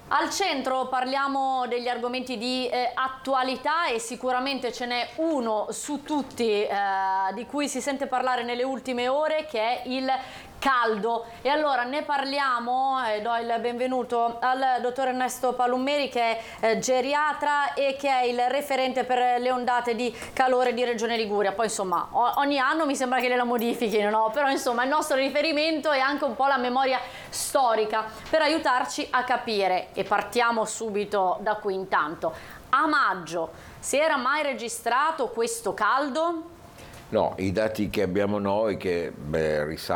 Al centro parliamo degli argomenti di attualità e sicuramente ce n'è uno su tutti di cui si sente parlare nelle ultime ore, che è il caldo. E allora ne parliamo e do il benvenuto al dottor Ernesto Palummeri, che è geriatra e che è il referente per le ondate di calore di Regione Liguria. Poi insomma ogni anno mi sembra che le la modifichino, no? Però insomma il nostro riferimento è anche un po' la memoria storica per aiutarci a capire. E partiamo subito da qui intanto. A maggio si era mai registrato questo caldo? No, i dati che abbiamo noi, che risalgono